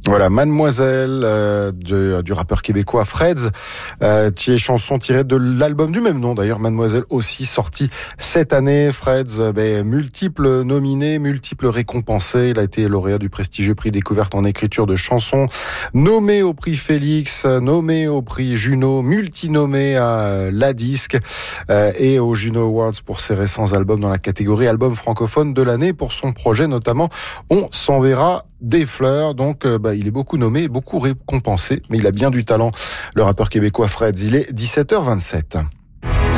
Voilà, Mademoiselle du rappeur québécois Freds, qui est chanson tirée de l'album du même nom d'ailleurs, Mademoiselle aussi sorti cette année. Freds, multiples nominés, multiples récompensés. Il a été lauréat du prestigieux prix Découverte en écriture de chansons, nommé au prix Félix, nommé au prix Juno, multinommé à La Disque et aux Juno Awards pour ses récents albums dans la catégorie album francophone de l'année pour son projet notamment On s'enverra des fleurs. Donc il est beaucoup nommé, beaucoup récompensé, mais il a bien du talent, le rappeur québécois Freds. Il est 17h27.